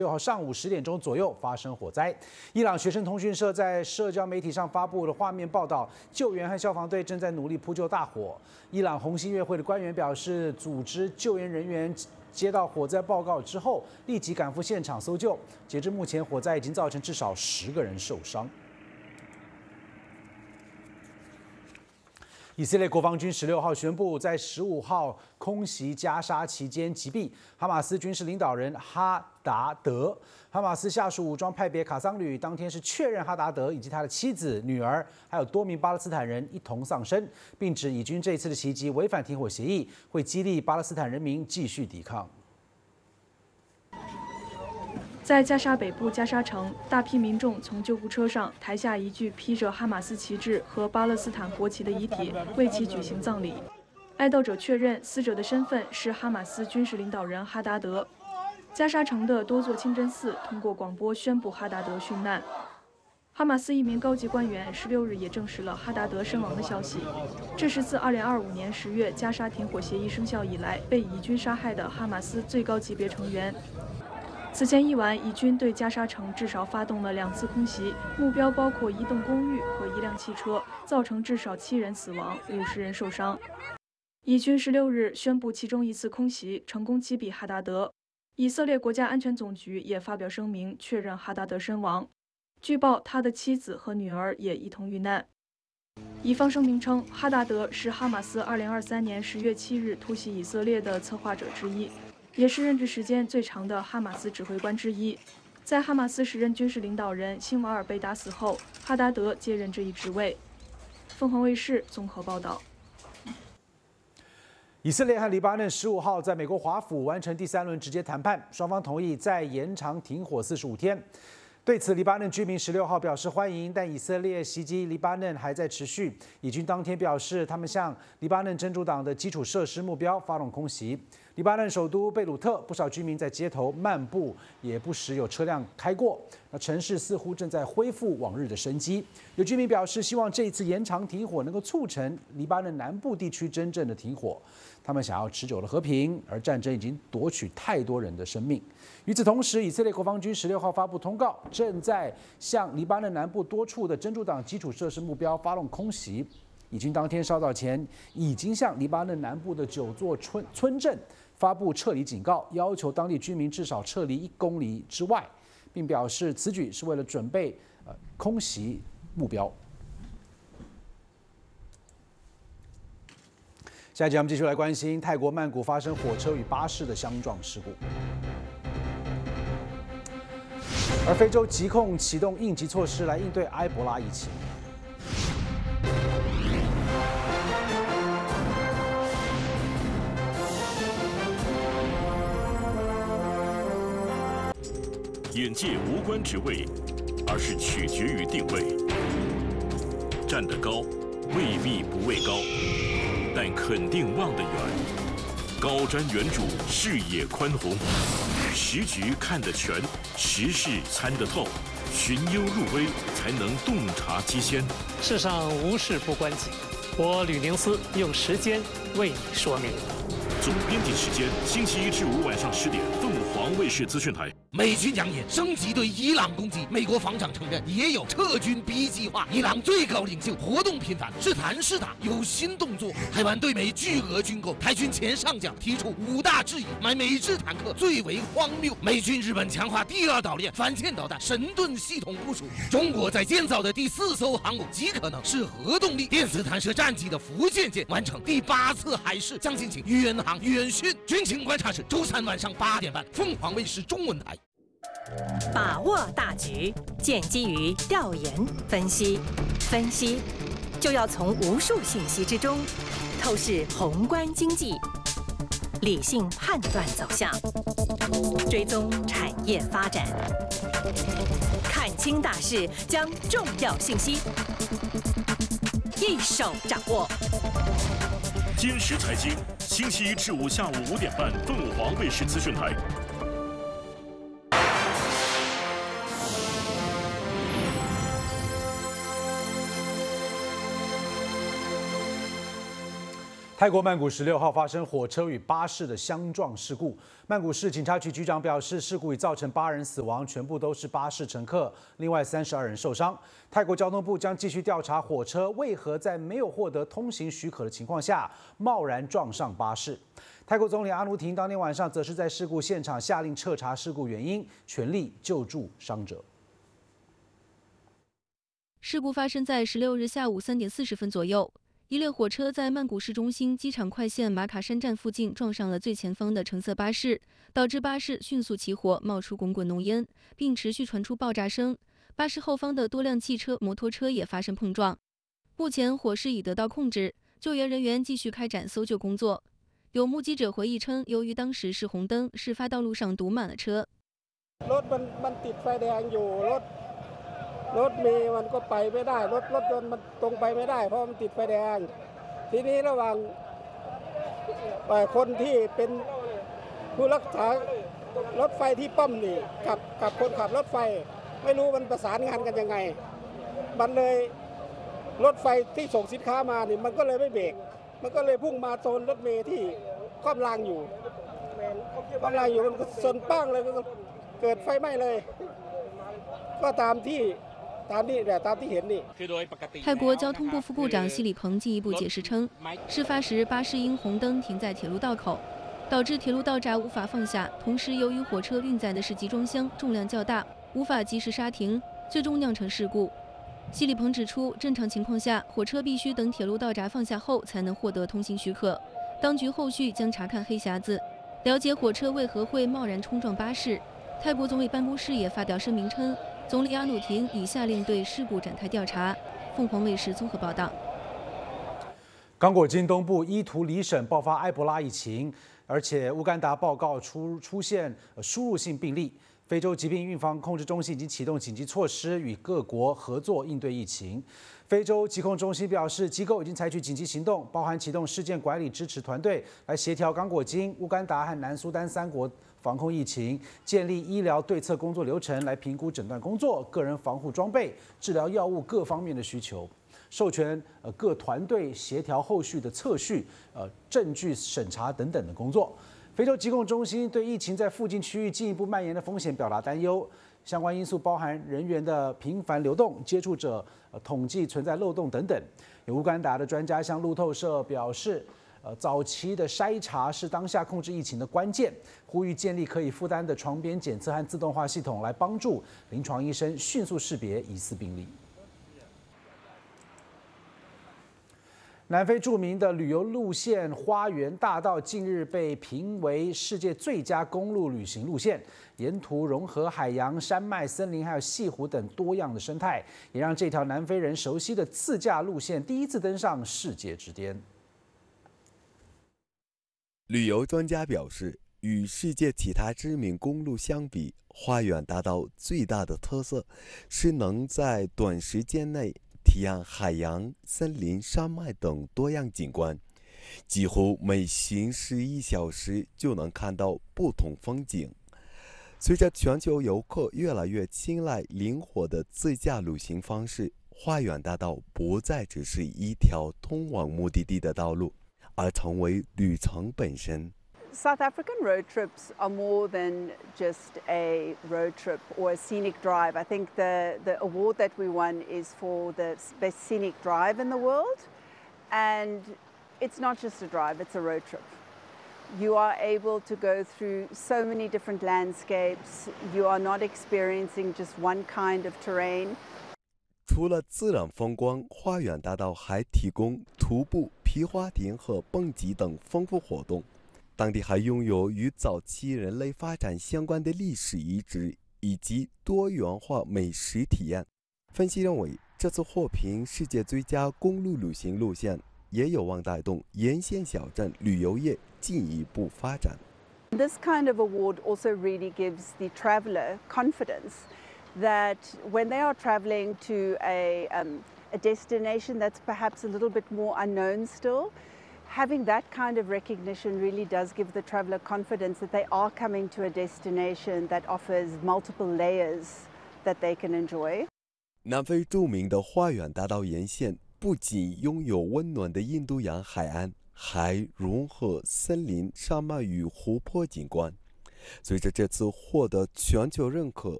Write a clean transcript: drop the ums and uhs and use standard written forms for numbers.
6号上午10点钟左右发生火灾。伊朗学生通讯社在社交媒体上发布了画面报道，救援和消防队正在努力扑救大火。伊朗红新月会的官员表示，组织救援人员接到火灾报告之后，立即赶赴现场搜救。截至目前，火灾已经造成至少10个人受伤。 以色列国防军16号宣布，在15号空袭加沙期间击毙哈马斯军事领导人哈达德。哈马斯下属武装派别卡桑旅当天是确认哈达德以及他的妻子、女儿，还有多名巴勒斯坦人一同丧生，并指以军这一次的袭击违反停火协议，会激励巴勒斯坦人民继续抵抗。 在加沙北部加沙城，大批民众从救护车上抬下一具披着哈马斯旗帜和巴勒斯坦国旗的遗体，为其举行葬礼。哀悼者确认，死者的身份是哈马斯军事领导人哈达德。加沙城的多座清真寺通过广播宣布哈达德殉难。哈马斯一名高级官员16日也证实了哈达德身亡的消息。这是自2025年10月加沙停火协议生效以来被以军杀害的哈马斯最高级别成员。 此前一晚，以军对加沙城至少发动了2次空袭，目标包括一栋公寓和1辆汽车，造成至少7人死亡，50人受伤。以军16日宣布其中一次空袭成功击毙哈达德。以色列国家安全总局也发表声明，确认哈达德身亡。据报，他的妻子和女儿也一同遇难。以方声明称，哈达德是哈马斯2023年10月7日突袭以色列的策划者之一。 也是任职时间最长的哈马斯指挥官之一。在哈马斯时任军事领导人辛瓦尔被打死后，哈达德接任这一职位。凤凰卫视综合报道。 以色列和黎巴嫩15号在美国华府完成第3轮直接谈判，双方同意再延长停火45天。 对此，黎巴嫩居民16号表示欢迎，但以色列袭击黎巴嫩还在持续。以军当天表示，他们向黎巴嫩真主党的基础设施目标发动空袭。黎巴嫩首都贝鲁特，不少居民在街头漫步，也不时有车辆开过。那城市似乎正在恢复往日的生机。有居民表示，希望这一次延长停火能够促成黎巴嫩南部地区真正的停火。他们想要持久的和平，而战争已经夺取太多人的生命。与此同时，以色列国防军16号发布通告，正在向黎巴嫩南部多处的真主党基础设施目标发动空袭。以军当天稍早前已经向黎巴嫩南部的9座村镇发布撤离警告，要求当地居民至少撤离1公里之外，并表示此举是为了准备空袭目标。下一节我们继续来关心泰国曼谷发生火车与巴士的相撞事故。而非洲疾控启动应急措施来应对埃博拉疫情。 眼界无关职位，而是取决于定位。站得高，未必不畏高，但肯定望得远。高瞻远瞩，视野宽宏，时局看得全，时事参得透，寻幽入微，才能洞察机先。 世上无事不关己，我吕宁思用时间为你说明。 总编辑时间：星期1至5晚上10点，凤凰卫视资讯台。 美军扬言升级对伊朗攻击，美国防长承认也有撤军 B 计划。伊朗最高领袖活动频繁，是谈是打，有新动作。台湾对美巨额军购，台军前上将提出5大质疑，买美制坦克最为荒谬。美军日本强化第2岛链反舰导弹神盾系统部署。中国在建造的第4艘航母极可能是核动力电磁弹射战机的福建舰完成第8次海试，将进行远航远训。军情观察室周3晚上8点半，凤凰卫视中文台。 把握大局，建基于调研分析，分析就要从无数信息之中透视宏观经济，理性判断走向，追踪产业发展，看清大势，将重要信息一手掌握。 坚实财经，星期1至5下午5点半，凤凰卫视资讯台。 泰国曼谷16号发生火车与巴士的相撞事故。曼谷市警察局局长表示，事故已造成8人死亡，全部都是巴士乘客，另外32人受伤。泰国交通部将继续调查火车为何在没有获得通行许可的情况下贸然撞上巴士。泰国总理阿努廷当天晚上则是在事故现场下令彻查事故原因，全力救助伤者。 事故发生在16日下午3点40分左右。一列火车在曼谷市中心机场快线马卡山站附近撞上了最前方的橙色巴士，导致巴士迅速起火，冒出滚滚浓烟，并持续传出爆炸声。巴士后方的多辆汽车、摩托车也发生碰撞。目前火势已得到控制，救援人员继续开展搜救工作。有目击者回忆称，由于当时是红灯，事发道路上堵满了车。 รถเมล์มันก็ไปไม่ได้รถยนต์มันตรงไปไม่ได้เพราะมันติดไฟแดงทีนี้ระหว่างคนที่เป็นผู้รักษารถไฟที่ป้อมนี่กับคนขับรถไฟไม่รู้มันประสานงานกันยังไงมันเลยรถไฟที่ส่งสินค้ามานี่มันก็เลยไม่เบรกมันก็เลยพุ่งมาโซนรถเมล์ที่คว่ำรางอยู่มันก็ชนปั้งเลยก็เกิดไฟไหม้เลยก็ตามที่泰国交通部副部长西里彭进一步解释称，事发时巴士因红灯停在铁路道口，导致铁路道闸无法放下。同时，由于火车运载的是集装箱，重量较大，无法及时刹停，最终酿成事故。西里彭指出，正常情况下，火车必须等铁路道闸放下后才能获得通行许可。当局后续将查看黑匣子，了解火车为何会贸然冲撞巴士。泰国总理办公室也发表声明称，总理阿努廷已下令对事故展开调查。凤凰卫视综合报道。 刚果金东部伊图里省爆发埃博拉疫情，而且乌干达报告出现输入性病例。非洲疾病预防控制中心已经启动紧急措施，与各国合作应对疫情。非洲疾控中心表示，机构已经采取紧急行动，包含启动事件管理支持团队，来协调刚果金、乌干达和南苏丹3国防控疫情，建立医疗对策工作流程，来评估诊断工作、个人防护装备、治疗药物各方面的需求，授权各团队协调后续的测序、证据审查等等的工作。非洲疾控中心对疫情在附近区域进一步蔓延的风险表达担忧，相关因素包含人员的频繁流动、接触者统计存在漏洞等等。有乌干达的专家向路透社表示，早期的筛查是当下控制疫情的关键，呼吁建立可以负担的床边检测和自动化系统，来帮助临床医生迅速识别疑似病例。南非著名的旅游路线花园大道近日被评为世界最佳公路旅行路线，沿途融合海洋、山脉、森林还有西湖等多样的生态，也让这条南非人熟悉的自驾路线第一次登上世界之巅。 旅游专家表示，与世界其他知名公路相比，花园大道最大的特色是能在短时间内体验海洋、森林、山脉等多样景观，几乎每行11小时就能看到不同风景。随着全球游客越来越青睐灵活的自驾旅行方式，花园大道不再只是一条通往目的地的道路，而成为旅程本身。 South African road trips are more than just a road trip or a scenic drive. I think the award that we won is for the best scenic drive in the world. And it's not just a drive, it's a road trip. You are able to go through so many different landscapes. You are not experiencing just one kind of terrain. 除了自然风光，花园大道还提供徒步、皮划艇和蹦极等丰富活动。当地还拥有与早期人类发展相关的历史遗址以及多元化美食体验。分析认为，这次获评世界最佳公路旅行路线，也有望带动沿线小镇旅游业进一步发展。 This kind of award also really gives the traveler confidence that when they are traveling to a destination that's perhaps a little bit more unknown still, having that kind of recognition really does give the traveler confidence that they are coming to a destination that offers multiple layers that they can enjoy. 南非著名的花园大道沿线不仅拥有温暖的印度洋海岸， 还融合森林、山脉与湖泊景观。随着这次获得全球认可，